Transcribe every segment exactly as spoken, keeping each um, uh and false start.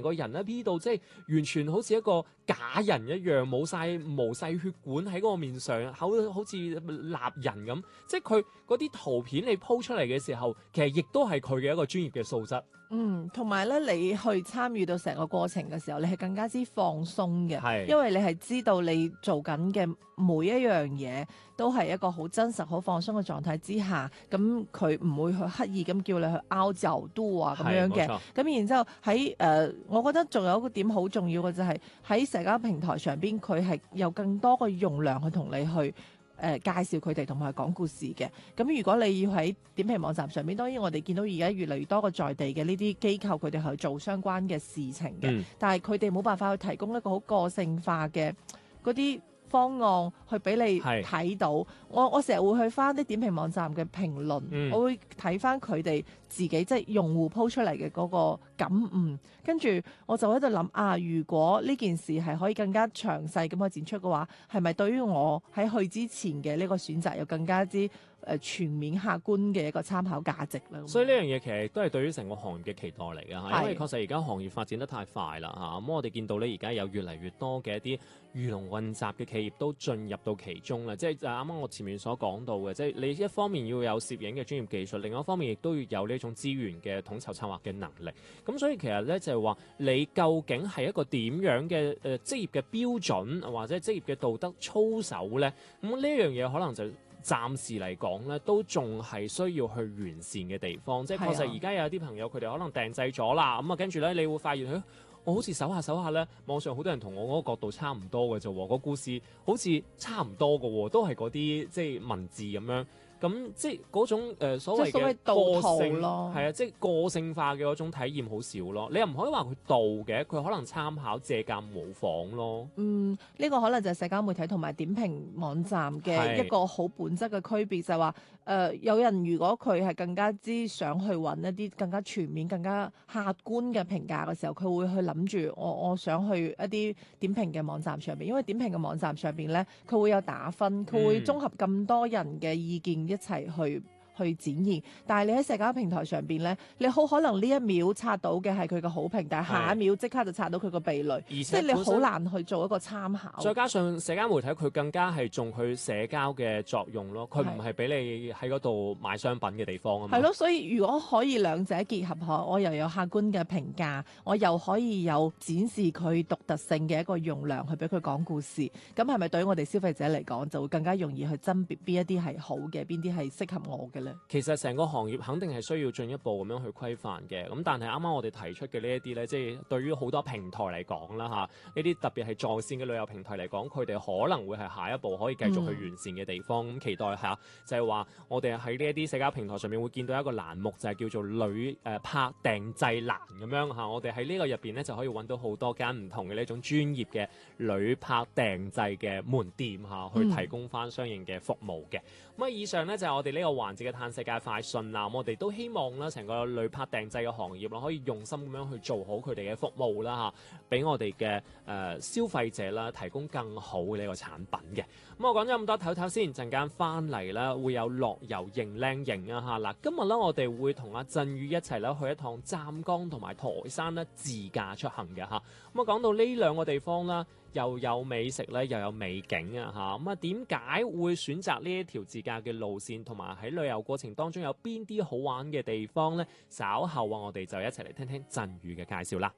個人咧 P 到即係完全好似一個假人一樣，冇晒毛細血管喺嗰個面上，好好似蠟人咁。即係佢嗰啲圖片你 po 出嚟嘅時候，其實亦都係佢嘅一個專業嘅素質。 嗯，同埋咧，你去參與到成個過程嘅時候，你係更加之放鬆嘅， 係因為你係知道你做緊嘅每一樣嘢都係一個好真實、好放鬆嘅狀態之下，咁佢唔會去刻意咁叫你去拗就度啊咁樣嘅。咁然之後喺誒、呃，我覺得仲有一個點好重要嘅就係喺社交平台上邊，佢係有更多嘅容量去同你去。誒、呃、介紹佢哋同埋講故事嘅，咁如果你要喺點評網站上面，當然我哋見到而家越嚟越多個在地嘅呢啲機構，佢哋去做相關嘅事情嘅，嗯、但係佢哋冇辦法去提供一個好個性化嘅嗰啲方案去俾你睇到。我我成日會去翻啲點評網站嘅評論，嗯、我會睇翻佢哋自己即係用戶 po 出嚟嘅嗰個感悟，跟住我就喺度諗啊，如果呢件事係可以更加詳細咁去展出嘅話，係咪對於我喺去之前嘅呢個選擇有更加之誒全面客觀嘅一個參考價值咧？ 所以呢樣嘢其實都係對於成個行業嘅期待嚟㗎嚇，因為確實而家行業發展得太快啦嚇，咁我哋見到咧而家有越嚟越多嘅一啲魚龍混雜嘅企業都進入到其中啦，即係啱啱我前面所講到嘅，即係你一方面要有攝影嘅專業技術，另外一方面亦都要有呢種資源嘅統籌策劃嘅能力。咁所以其實咧就係話，你究竟係一個點樣嘅誒職業嘅標準，或者職業嘅道德操守咧？咁呢樣嘢可能就暫時嚟講咧，都仲係需要去完善嘅地方。即係確實而家有啲朋友佢哋可能訂製咗啦，咁啊跟住咧你會發現，誒我好似搜下搜下咧，網上好多人同我嗰個角度差唔多嘅啫喎，個故事好似差唔多嘅喎，都係嗰啲即係文字咁樣。咁即係嗰種、呃、所謂嘅個性咯，係啊，即係個性化嘅嗰種體驗好少咯。你又唔可以話佢盜嘅，佢可能參考、借鑑、模仿咯。嗯， 呢、呢個可能就係社交媒體同埋點評網站嘅一個好本質嘅區別，就係話誒有人如果佢係更加之想去揾一啲更加全面、更加客觀嘅評價嘅時候，佢會去諗住我我想去一啲點評嘅網站上邊，因為點評嘅網站上邊咧，佢會有打分，佢會綜合咁多人嘅意見。一齊去去展現，但係你喺社交平台上邊咧，你好可能呢一秒刷到嘅係佢嘅好評，但係下一秒即刻就刷到佢個避雷，即係你好難去做一個參考。 再加上社交媒體佢更加係重佢社交嘅作用咯，佢唔係俾你喺嗰度買商品嘅地方啊嘛。 係咯，所以如果可以兩者結合下，我又有客觀嘅評價，我又可以有展示佢獨特性嘅一個容量去俾佢講故事，咁係咪對於我哋消費者嚟講就會更加容易去甄別邊一啲係好嘅，邊啲係適合我嘅？ 其實成個行業肯定係需要進一步咁樣去規範嘅，咁但係啱啱我哋提出嘅呢一啲呢，即係對於好多平台嚟講啦嚇，呢啲特別係在線嘅旅遊平台嚟講，佢哋可能會係下一步可以繼續去完善嘅地方。咁、嗯、期待下就係話，我哋喺呢一啲社交平台上面會見到一個欄目，就係叫做旅誒、呃、拍訂製欄咁樣嚇。我哋喺呢個入邊呢，就可以揾到好多間唔同嘅呢種專業嘅旅拍訂製嘅門店嚇，去提供翻相應嘅服務嘅。咁啊、嗯，以上呢，就係我哋呢個環節嘅嘆世界快訊啦，我哋都希望啦，成個旅拍訂製嘅行業啦，可以用心咁樣去做好佢哋嘅服務啦嚇，俾我哋嘅誒消費者啦提供更好嘅呢個產品嘅。咁我講咗咁多，唞唞先，陣間翻嚟啦，會有樂遊認靚型啊嚇嗱，今日咧我哋會同阿振宇一齊咧去一趟湛江同埋台山咧自駕出行嘅嚇。咁啊講到呢兩個地方啦，又有美食咧，又有美景啊嚇。咁啊點解會選擇呢一條自駕嘅路線，同埋喺旅遊過程當中有邊啲好玩嘅地方呢？稍後啊，我哋就一齊嚟聽聽振宇嘅介紹啦。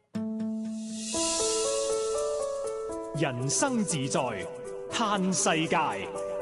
人生自在嘆世界，